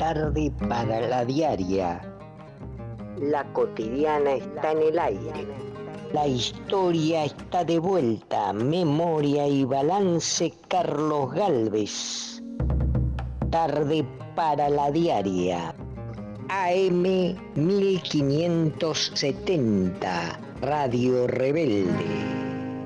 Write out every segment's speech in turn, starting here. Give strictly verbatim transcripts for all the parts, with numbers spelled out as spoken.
tarde para la diaria. La cotidiana está en el aire. La historia está de vuelta. Memoria y balance, Carlos Gálvez. Tarde para la diaria. A M mil quinientos setenta, Radio Rebelde.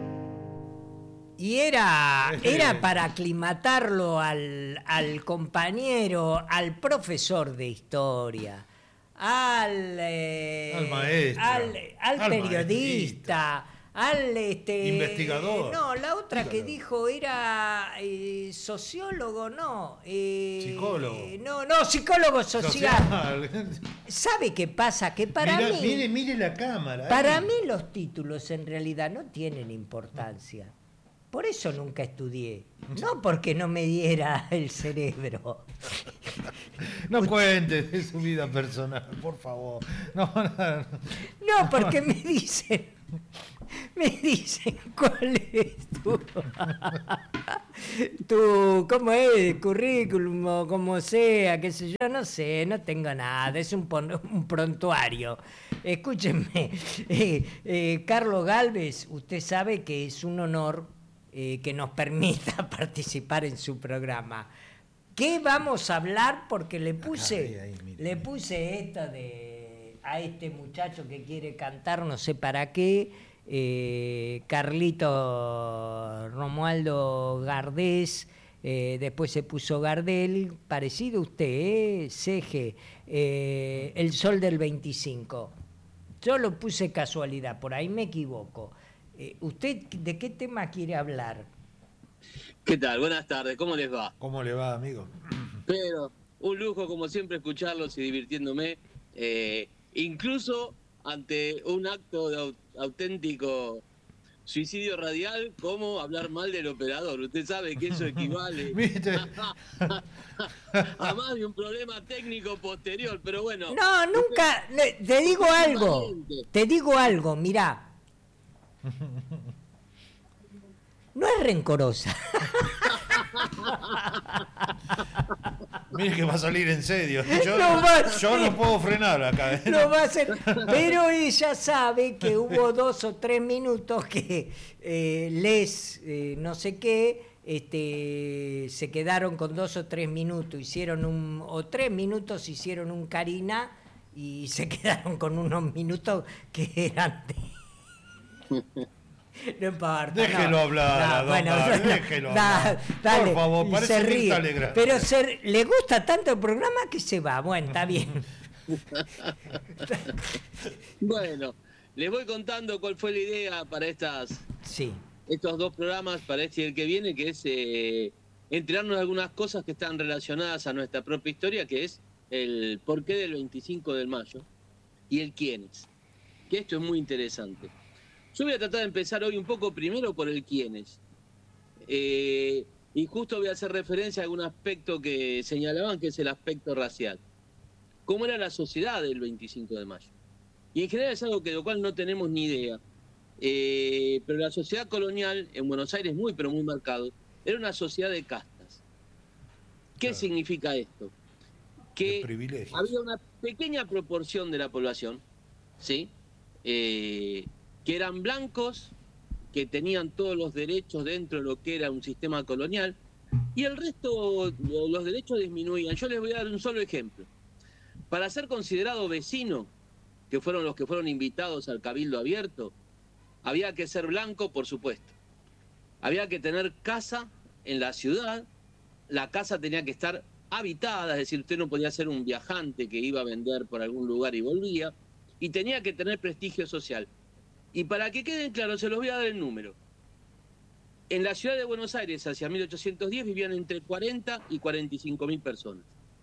Y era, era para aclimatarlo al, al compañero, al profesor de historia, al, eh, al maestro, al, al, al periodista, maestro. al este, investigador. Eh, no, la otra Dígalo. que dijo era eh, sociólogo, no. Eh, psicólogo. No, no, psicólogo social. social. ¿Sabe qué pasa? Que para mira, mí... Mire, mire la cámara. Para eh. mí los títulos en realidad no tienen importancia. Por eso nunca estudié. No porque no me diera el cerebro. No cuente de su vida personal, por favor. No, no, no. no porque me dicen, me dicen cuál es tu, tu ¿cómo es? Currículum o como sea, qué sé yo, no sé, no tengo nada, es un, un prontuario. Escúchenme, eh, eh, Carlos Gálvez, usted sabe que es un honor Eh, que nos permita participar en su programa. ¿Qué vamos a hablar? Porque le puse, ahí, ahí, mire, le puse esto de a este muchacho que quiere cantar, no sé para qué, eh, Carlito Romualdo Gardés, eh, después se puso Gardel, parecido a usted, eh, Ceje, eh, El Sol del veinticinco. Yo lo puse casualidad, por ahí me equivoco. Eh, ¿Usted de qué tema quiere hablar? ¿Qué tal? Buenas tardes, ¿cómo les va? ¿Cómo le va, amigo? Pero un lujo, como siempre, escucharlos y divirtiéndome, eh, incluso ante un acto de au- auténtico suicidio radial, como hablar mal del operador. Usted sabe que eso equivale a, a más de un problema técnico posterior, pero bueno. No, nunca, usted, te digo algo, valiente. te digo algo, mirá. No es rencorosa. Mire que va a salir en serio. Yo no, no, yo no puedo frenar acá. ¿eh? No va a ser. Pero ella sabe que hubo dos o tres minutos que eh, les eh, no sé qué este, se quedaron con dos o tres minutos, hicieron un o tres minutos hicieron un Karina y se quedaron con unos minutos que eran de... No importa. Déjelo no, hablar, no, bueno, Mar, no, déjelo da, hablar. Dale, por favor, parece se ríe. Alegrante. Pero se, le gusta tanto el programa que se va. Bueno, está bien. Bueno, les voy contando cuál fue la idea para estas, sí. estos dos programas, para este y el que viene, que es eh, enterarnos algunas cosas que están relacionadas a nuestra propia historia, que es el porqué del veinticinco de mayo y el quiénes. Que esto es muy interesante. Yo voy a tratar de empezar hoy un poco primero por el quiénes. Eh, y justo voy a hacer referencia a algún aspecto que señalaban, que es el aspecto racial. ¿Cómo era la sociedad del veinticinco de mayo? Y en general es algo que de lo cual no tenemos ni idea. Eh, pero la sociedad colonial, en Buenos Aires muy pero muy marcado, era una sociedad de castas. ¿Qué claro. significa esto? Que había una pequeña proporción de la población, ¿sí? Eh, que eran blancos, que tenían todos los derechos dentro de lo que era un sistema colonial, y el resto, los derechos disminuían. Yo les voy a dar un solo ejemplo. Para ser considerado vecino, que fueron los que fueron invitados al Cabildo Abierto, había que ser blanco, por supuesto. Había que tener casa en la ciudad, la casa tenía que estar habitada, es decir, usted no podía ser un viajante que iba a vender por algún lugar y volvía, y tenía que tener prestigio social. Y para que queden claros, se los voy a dar el número. En la ciudad de Buenos Aires, hacia mil ochocientos diez, vivían entre cuarenta y cuarenta y cinco mil personas.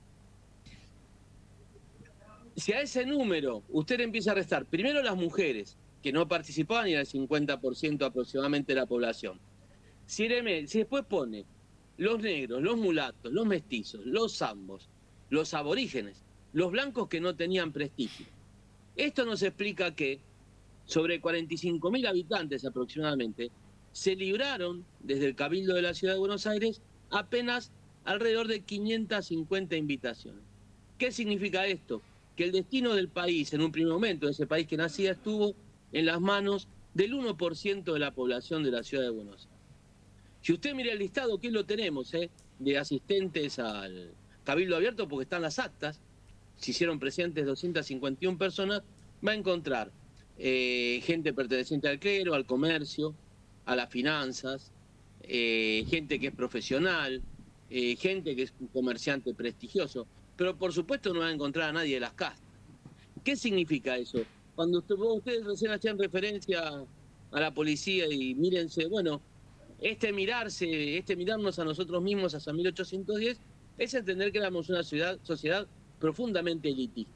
Si a ese número usted empieza a restar, primero las mujeres, que no participaban y era el cincuenta por ciento aproximadamente de la población. Si, si después pone los negros, los mulatos, los mestizos, los zambos, los aborígenes, los blancos que no tenían prestigio. Esto nos explica que sobre cuarenta y cinco mil habitantes aproximadamente se libraron desde el Cabildo de la Ciudad de Buenos Aires apenas alrededor de quinientas cincuenta invitaciones. ¿Qué significa esto? Que el destino del país, en un primer momento, de ese país que nacía, estuvo en las manos del uno por ciento de la población de la ciudad de Buenos Aires. Si usted mira el listado, ¿qué lo tenemos, eh? de asistentes al Cabildo Abierto? Porque están las actas, se hicieron presentes doscientas cincuenta y una personas, va a encontrar eh, gente perteneciente al clero, al comercio, a las finanzas, eh, gente que es profesional, eh, gente que es un comerciante prestigioso, pero por supuesto no va a encontrar a nadie de las castas. ¿Qué significa eso? Cuando usted, ustedes recién hacían referencia a la policía y mírense, bueno, este mirarse, este mirarnos a nosotros mismos hasta mil ochocientos diez es entender que éramos una ciudad, sociedad profundamente elitista.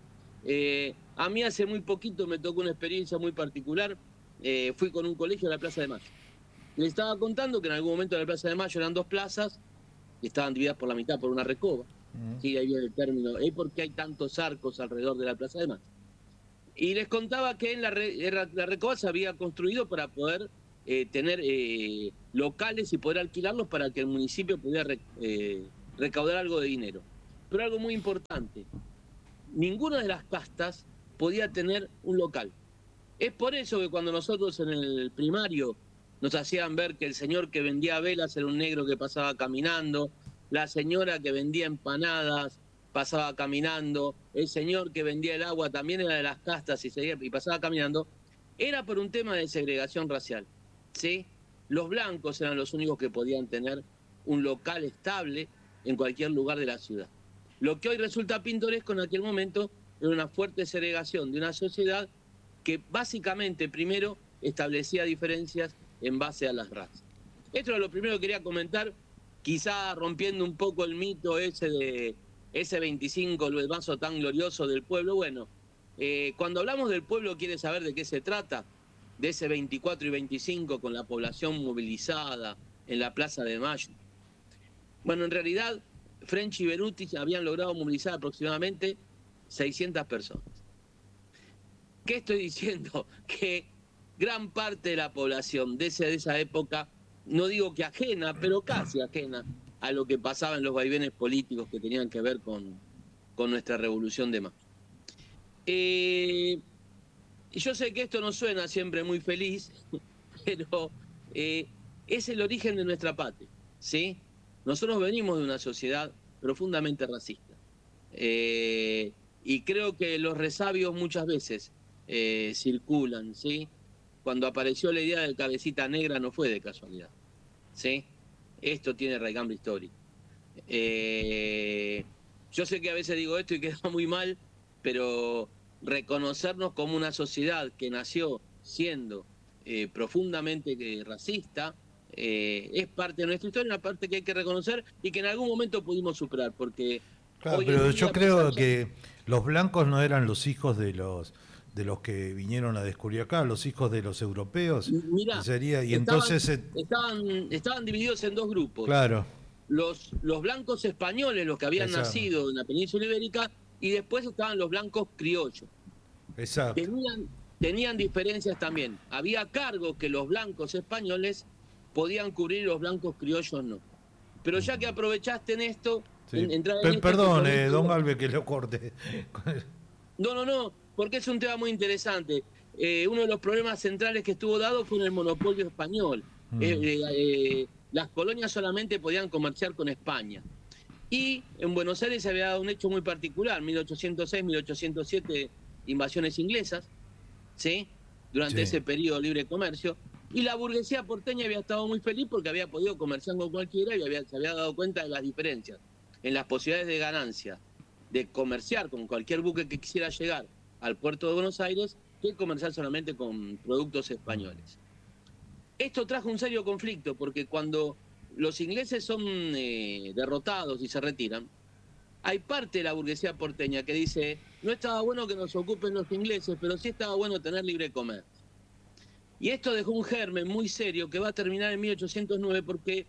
Eh, a mí hace muy poquito me tocó una experiencia muy particular, eh, fui con un colegio a la Plaza de Mayo. Les estaba contando que en algún momento en la Plaza de Mayo eran dos plazas y estaban divididas por la mitad por una recoba. Uh-huh. Sí, ahí viene el término, ¿eh? ¿Por qué hay tantos arcos alrededor de la Plaza de Mayo? Y les contaba que en la, re, la recoba se había construido para poder eh, tener eh, locales y poder alquilarlos para que el municipio pudiera re, eh, recaudar algo de dinero. Pero algo muy importante, ninguna de las castas podía tener un local. Es por eso que cuando nosotros en el primario nos hacían ver que el señor que vendía velas era un negro que pasaba caminando, la señora que vendía empanadas pasaba caminando, el señor que vendía el agua también era de las castas y, seguía, y pasaba caminando, era por un tema de segregación racial, ¿sí? Los blancos eran los únicos que podían tener un local estable en cualquier lugar de la ciudad. Lo que hoy resulta pintoresco en aquel momento era una fuerte segregación de una sociedad que básicamente primero establecía diferencias en base a las razas. Esto es lo primero que quería comentar, quizá rompiendo un poco el mito ese de ese veinticinco, el vaso tan glorioso del pueblo. Bueno, eh, cuando hablamos del pueblo, ¿quiere saber de qué se trata? De ese veinticuatro y veinticinco con la población movilizada en la Plaza de Mayo. Bueno, en realidad, French y Beruti habían logrado movilizar aproximadamente seiscientas personas. ¿Qué estoy diciendo? Que gran parte de la población de, ese, de esa época, no digo que ajena, pero casi ajena a lo que pasaba en los vaivenes políticos que tenían que ver con, con nuestra revolución de Mayo. Eh, yo sé que esto no suena siempre muy feliz, pero eh, es el origen de nuestra patria, ¿sí? Nosotros venimos de una sociedad profundamente racista. Eh, y creo que los resabios muchas veces eh, circulan, ¿sí? Cuando apareció la idea del cabecita negra no fue de casualidad, ¿sí? Esto tiene raigambre histórico. Eh, yo sé que a veces digo esto y queda muy mal, pero reconocernos como una sociedad que nació siendo eh, profundamente eh, racista eh, es parte de nuestra historia, una parte que hay que reconocer y que en algún momento pudimos superar, porque... Claro, pero yo creo que los blancos no eran los hijos de los... de los que vinieron a descubrir acá, los hijos de los europeos. Mirá, sería, y estaban, entonces estaban, estaban divididos en dos grupos. Claro. Los, los blancos españoles, los que habían Exacto. nacido en la península ibérica, y después estaban los blancos criollos. Exacto. Tenían, tenían diferencias también. Había cargos que los blancos españoles podían cubrir y los blancos criollos no. Pero ya que aprovechaste en esto... Sí. En, entrar en P esto perdón, eh, don digo, Galvez, que lo corte. No, no, no, porque es un tema muy interesante. Eh, uno de los problemas centrales que estuvo dado fue en el monopolio español. Mm. Eh, eh, eh, las colonias solamente podían comerciar con España. Y en Buenos Aires se había dado un hecho muy particular, mil ochocientos seis, mil ochocientos siete, invasiones inglesas, ¿sí? Durante sí. ese periodo de libre comercio. Y la burguesía porteña había estado muy feliz porque había podido comerciar con cualquiera y había, se había dado cuenta de las diferencias en las posibilidades de ganancia de comerciar con cualquier buque que quisiera llegar al puerto de Buenos Aires que comerciar solamente con productos españoles. Esto trajo un serio conflicto porque cuando los ingleses son eh, derrotados y se retiran, hay parte de la burguesía porteña que dice no estaba bueno que nos ocupen los ingleses, pero sí estaba bueno tener libre comercio. Y esto dejó un germen muy serio que va a terminar en mil ochocientos nueve porque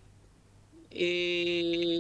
eh,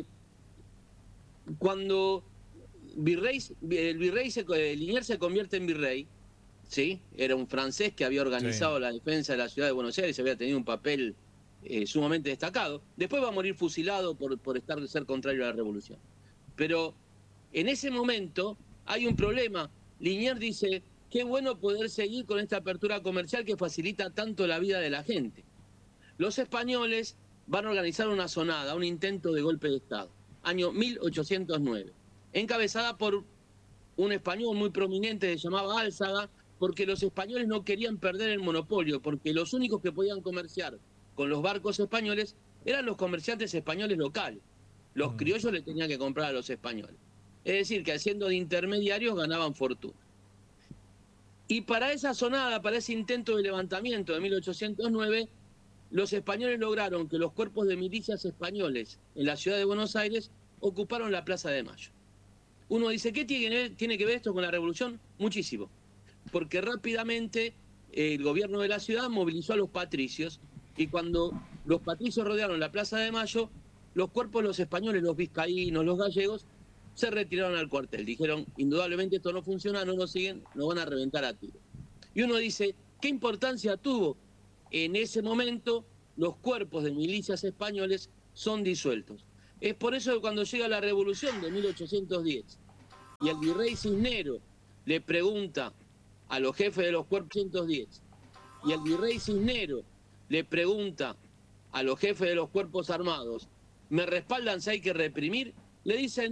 cuando virrey, el virrey se, Liniers se convierte en virrey, ¿sí? Era un francés que había organizado sí. la defensa de la ciudad de Buenos Aires y había tenido un papel eh, sumamente destacado. Después va a morir fusilado por, por estar, ser contrario a la revolución. Pero En ese momento hay un problema. Liniers dice, qué bueno poder seguir con esta apertura comercial que facilita tanto la vida de la gente. Los españoles van a organizar una sonada, un intento de golpe de Estado, año mil ochocientos nueve, encabezada por un español muy prominente que se llamaba Álzaga, porque los españoles no querían perder el monopolio, porque los únicos que podían comerciar con los barcos españoles eran los comerciantes españoles locales. Los criollos le tenían que comprar a los españoles. Es decir, que haciendo de intermediarios ganaban fortuna. Y para esa sonada, para ese intento de levantamiento de mil ochocientos nueve, los españoles lograron que los cuerpos de milicias españoles en la ciudad de Buenos Aires ocuparon la Plaza de Mayo. Uno dice, ¿qué tiene, tiene que ver esto con la revolución? Muchísimo. Porque rápidamente el gobierno de la ciudad movilizó a los patricios y cuando los patricios rodearon la Plaza de Mayo, los cuerpos de los españoles, los vizcaínos, los gallegos, se retiraron al cuartel. Dijeron, indudablemente esto no funciona, no nos siguen, nos van a reventar a tiro. Y uno dice, ¿qué importancia tuvo? En ese momento, los cuerpos de milicias españoles son disueltos. Es por eso que cuando llega la revolución de mil ochocientos diez y el virrey Cisneros le pregunta a los jefes de los cuerpos ochocientos diez y el virrey Cisneros le pregunta a los jefes de los cuerpos armados, ¿me respaldan si hay que reprimir? Le dicen